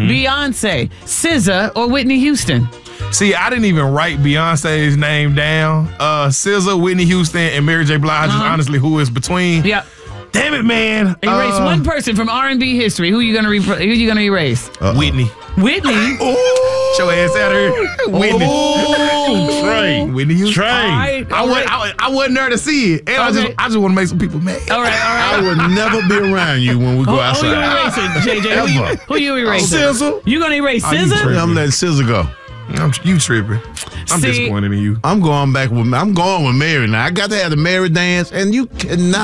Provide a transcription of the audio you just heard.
Beyonce, SZA, or Whitney Houston? See, I didn't even write Beyonce's name down. SZA, Whitney Houston, and Mary J. Blige is honestly who is between. Yeah. Damn it, man. Erase one person from R&B history. Who you gonna erase? Whitney. Whitney. Get your ass out of here. Whitney. Trey. Whitney Houston. Trey. I wasn't there to see it. And I just want to make some people mad. All right. I would never be around you when we go outside. Who you erasing, JJ? Who you erasing? SZA. You gonna erase SZA? tripping. I'm letting SZA go. You tripping. I'm disappointed in you. I'm going with Mary now. I got to have the Mary dance, and you cannot.